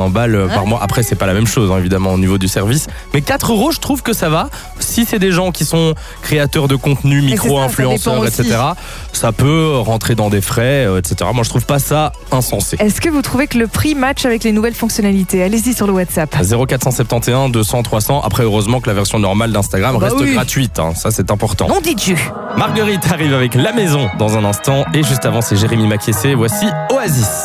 100 balles par mois. Après, c'est pas la même chose, hein, évidemment, au niveau du service. Mais 4 €, je trouve que ça va. Si c'est des gens qui sont créateurs de contenu, micro-influenceurs, etc., ça peut rentrer dans des frais, etc. Moi, je trouve pas ça insensé. Est-ce que vous trouvez que le prix match avec les nouvelles fonctionnalités? Allez-y sur le WhatsApp. 0471 200 300. Après, heureusement que la version normale d'Instagram reste gratuite. Hein. Ça, c'est important. Non, dis-tu. Marguerite arrive avec La Maison dans un instant. Et juste avant, c'est Jérémy Makiessé. Voici Oasis.